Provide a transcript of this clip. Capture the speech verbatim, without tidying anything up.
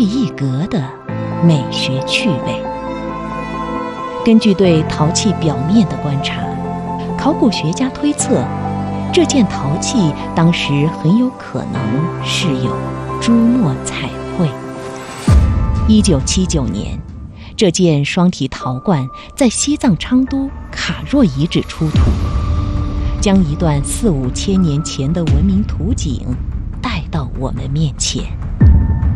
一格的美学趣味。根据对陶器表面的观察，考古学家推测，这件陶器当时很有可能是有朱墨彩绘。一九七九年，这件双体陶罐在西藏昌都卡若遗址出土，将一段四五千年前的文明图景带到我们面前。